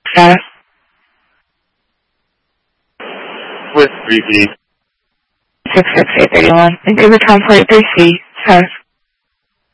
Test. With 3B. 66831. And give the time for 3C. Test.